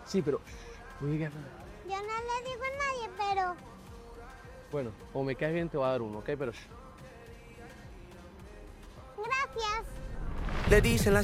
Sí, pero... Oiga, Yo no le digo a nadie, pero... bueno, o me caes bien te voy a dar uno, ¿ok? Pero... Gracias. Le dicen la